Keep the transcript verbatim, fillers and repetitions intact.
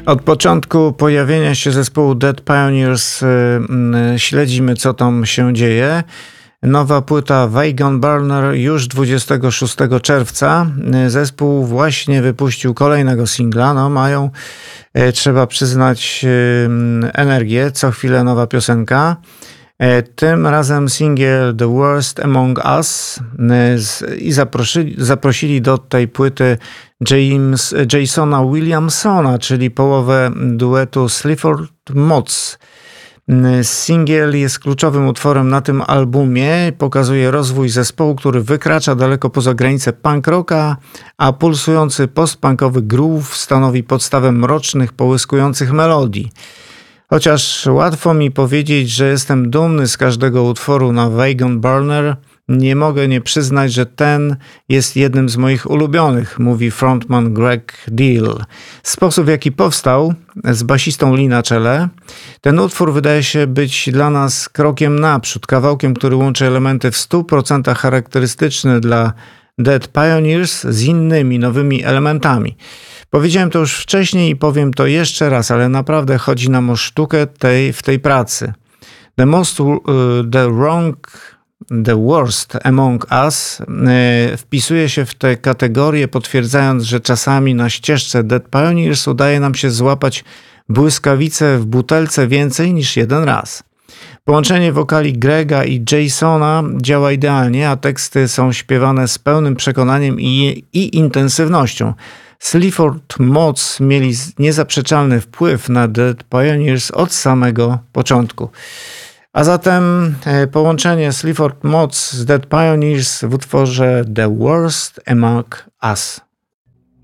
Od początku pojawienia się zespołu Dead Pioneers y, y, śledzimy, co tam się dzieje. Nowa płyta Wagon Burner już dwudziestego szóstego czerwca. Zespół właśnie wypuścił kolejnego singla. No, mają, y, trzeba przyznać, y, energię. Co chwilę nowa piosenka. Tym razem singiel The Worst Among Us i zaprosili, zaprosili do tej płyty James, Jasona Williamsona, czyli połowę duetu Sleaford Mods. Singiel jest kluczowym utworem na tym albumie, pokazuje rozwój zespołu, który wykracza daleko poza granice punk rocka, a pulsujący post-punkowy groove stanowi podstawę mrocznych, połyskujących melodii. Chociaż łatwo mi powiedzieć, że jestem dumny z każdego utworu na Wagon Burner, nie mogę nie przyznać, że ten jest jednym z moich ulubionych, mówi frontman Greg Deal. Sposób, w jaki powstał, z basistą Lee na czele, ten utwór wydaje się być dla nas krokiem naprzód, kawałkiem, który łączy elementy w stu procentach charakterystyczne dla Dead Pioneers z innymi, nowymi elementami. Powiedziałem to już wcześniej i powiem to jeszcze raz, ale naprawdę chodzi nam o sztukę tej, w tej pracy. The most, uh, the wrong, the worst among us uh, wpisuje się w tę kategorię, potwierdzając, że czasami na ścieżce Dead Pioneers udaje nam się złapać błyskawice w butelce więcej niż jeden raz. Połączenie wokali Grega i Jasona działa idealnie, a teksty są śpiewane z pełnym przekonaniem i, i intensywnością. Sleaford Mods mieli niezaprzeczalny wpływ na Dead Pioneers od samego początku. A zatem połączenie Sleaford Mods z Dead Pioneers w utworze The Worst Among Us.